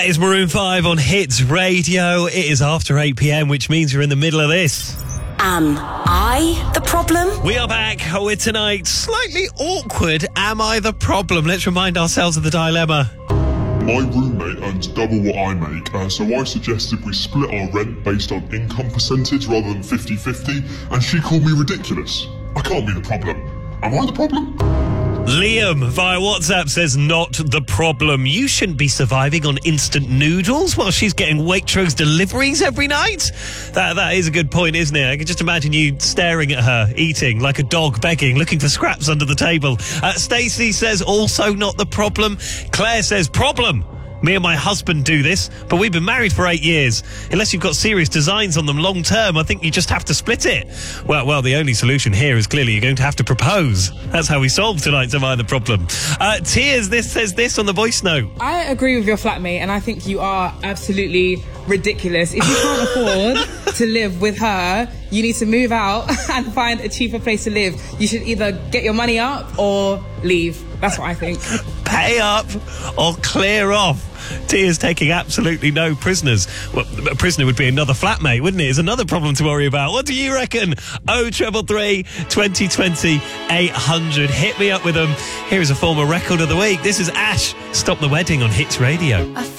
That is Maroon 5 on Hits Radio. It is after 8 p.m, which means you're in the middle of this. Am I the problem? We are back with tonight. Slightly awkward. Am I the problem? Let's remind ourselves of the dilemma. My roommate earns double what I make, so I suggested we split our rent based on income percentage rather than 50-50, and she called me ridiculous. I can't be the problem. Am I the problem? Liam via WhatsApp says, not the problem. You shouldn't be surviving on instant noodles while she's getting Waitrose deliveries every night. That is a good point, isn't it? I can just imagine you staring at her, eating like a dog, begging, looking for scraps under the table. Stacey says, also not the problem. Claire says, problem. Me and my husband do this, but we've been married for 8 years. Unless you've got serious designs on them long term, I think you just have to split it. Well, the only solution here is clearly you're going to have to propose. That's how we solve tonight's Am I the Problem? Tears says this on the voice note. I agree with your flatmate, and I think you are absolutely ridiculous. If you can't afford to live with her, you need to move out and find a cheaper place to live. You should either get your money up or leave. That's what I think. Pay up or clear off. Tia's taking absolutely no prisoners. Well, a prisoner would be another flatmate, wouldn't it? It's another problem to worry about. What do you reckon? 0333 2020 800. Hit me up with them. Here is a former record of the week. This is Ash, Stop the Wedding on Hits Radio.